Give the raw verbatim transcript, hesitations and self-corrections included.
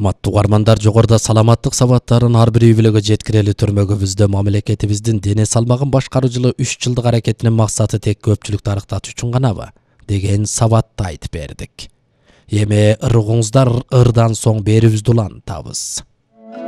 Урматтуу угармандар, жогоруда саламаттык сабаттарын ар бир үй-бүлөгө жеткирели түрмөгүбүздө мамлекетибиздин дене салмагын башкаруу үч жылдык аракетинин максаты тек көпчүлүктү арыктатуу үчүн ганабы деген сабатты айтып бердик. Эми ыргыңыздар ырдан соң берүүбүздү улантабыз.